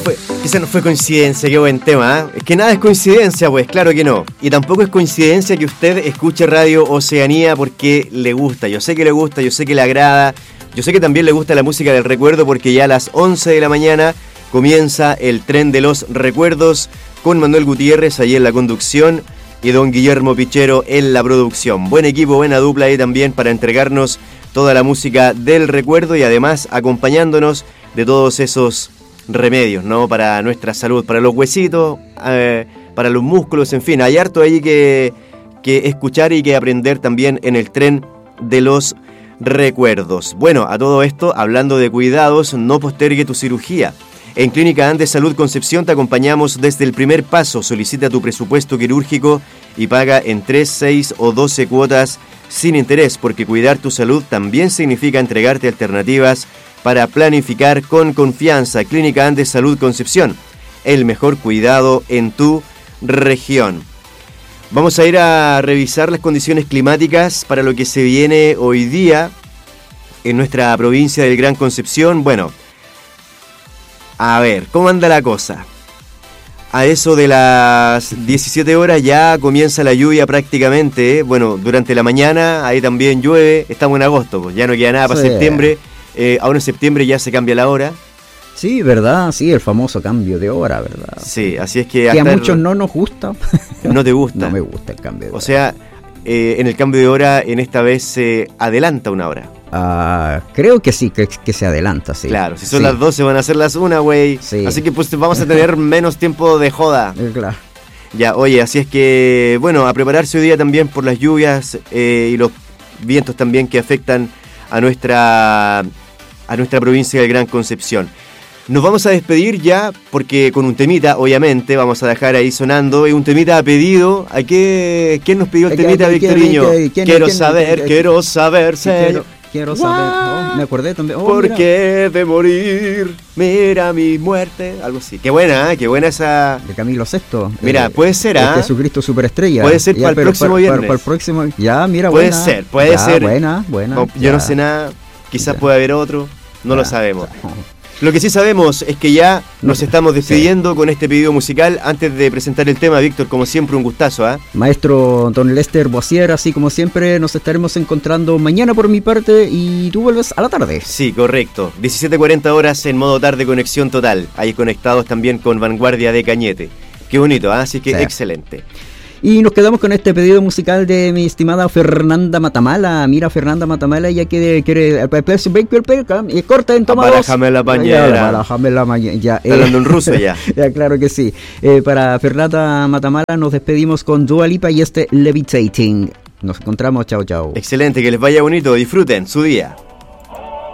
Quizá no fue coincidencia, qué buen tema, ¿eh? Es que nada es coincidencia, pues, claro que no. Y tampoco es coincidencia que usted escuche Radio Oceanía porque le gusta. Yo sé que le gusta, yo sé que le agrada. Yo sé que también le gusta la música del recuerdo porque ya a las 11 de la mañana comienza el tren de los recuerdos con Manuel Gutiérrez ahí en la conducción y don Guillermo Pichero en la producción. Buen equipo, buena dupla ahí también para entregarnos toda la música del recuerdo y además acompañándonos de todos esos remedios, ¿no? Para nuestra salud, para los huesitos, para los músculos, en fin, hay harto ahí que escuchar y que aprender también en el tren de los recuerdos. Bueno, a todo esto, hablando de cuidados, no postergue tu cirugía. En Clínica Andes Salud Concepción te acompañamos desde el primer paso. Solicita tu presupuesto quirúrgico y paga en 3, 6 o 12 cuotas sin interés, porque cuidar tu salud también significa entregarte alternativas para planificar con confianza. Clínica Andes Salud Concepción, el mejor cuidado en tu región. Vamos a ir a revisar las condiciones climáticas para lo que se viene hoy día en nuestra provincia del Gran Concepción. Bueno, a ver, ¿cómo anda la cosa? A eso de las 17 horas ya comienza la lluvia prácticamente, ¿eh? Bueno, durante la mañana ahí también llueve. Estamos en agosto, pues ya no queda nada para septiembre. Ahora en septiembre ya se cambia la hora. Sí, ¿verdad? Sí, el famoso cambio de hora, ¿verdad? Sí, así es que... Que a muchos no nos gusta. ¿No te gusta? No me gusta el cambio de hora. O sea, en el cambio de hora en esta vez se adelanta una hora. Creo que sí, que se adelanta, sí. Claro, si son las 12 van a ser las 1, güey. Sí. Así que pues vamos a tener menos tiempo de joda. Claro. Ya, oye, así es que, bueno, a prepararse hoy día también por las lluvias y los vientos también que afectan a nuestra provincia del Gran Concepción. Nos vamos a despedir ya, porque con un temita, obviamente, vamos a dejar ahí sonando, y un temita a pedido. ¿Quién nos pidió el temita, Victoriño? Quiero saber, señor. Quiero saber, me acordé también. ¿Por qué de morir? Mira mi muerte. Algo así. Qué buena esa. De Camilo VI. Mira, puede ser, Jesucristo Superestrella. Puede ser para el próximo viernes. Para el próximo. Ya, mira, puede ser. Buena. No, yo no sé nada. Quizás pueda haber otro. No lo sabemos. Lo que sí sabemos es que ya nos estamos despidiendo con este pedido musical. Antes de presentar el tema, Víctor, como siempre, un gustazo, ¿eh? Maestro Don Lester Boissier, así como siempre, nos estaremos encontrando mañana por mi parte y tú vuelves a la tarde. Sí, correcto. 17:40 horas en modo tarde, conexión total. Ahí conectados también con Vanguardia de Cañete. Qué bonito, ¿eh? Así que excelente. Y nos quedamos con este pedido musical de mi estimada Fernanda Matamala. Mira, Fernanda Matamala ya quiere y corta en toma 2. Barájame la pañera. Ya, está hablando en ruso ya. Ya, claro que sí. Para Fernanda Matamala nos despedimos con Dua Lipa y Levitating. Nos encontramos, chao. Excelente, que les vaya bonito, disfruten su día.